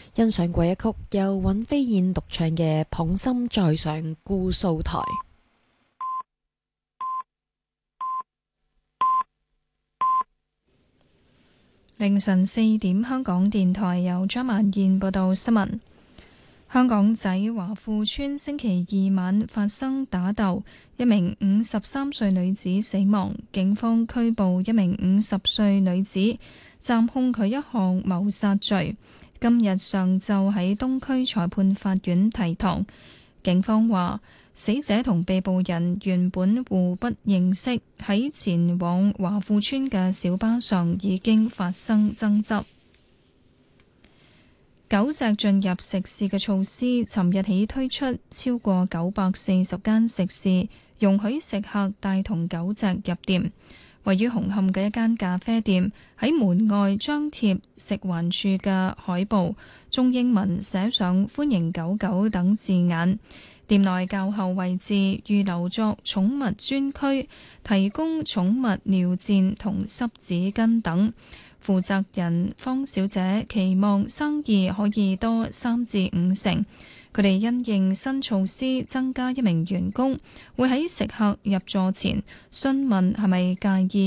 欣賞過一曲由尹飛燕獨唱嘅《捧心再上姑蘇台》。 凌晨4點，香港電台由張曼燕報道新聞。香港仔華富邨星期二晚發生打鬥，一名53歲女子死亡，警方拘捕一名50歲女子，暫控佢一項謀殺罪。今日上晝喺東區裁判法院提堂。警方話，死者同被捕人原本互不認識，喺前往華富邨嘅小巴上已經發生爭執。狗隻進入食肆嘅措施，尋日起推出，超過940間食肆容許食客帶同狗隻入店。位於紅磡嘅一間咖啡店喺門外張貼食環署嘅海報，中英文寫上歡迎狗狗等字眼。店內較後位置預留作寵物專區，提供寵物尿墊同濕紙巾等。負責人方小姐期望生意可以多3至5成。佢哋因應新措施增加一名員工，會喺食客入座前詢問係咪介意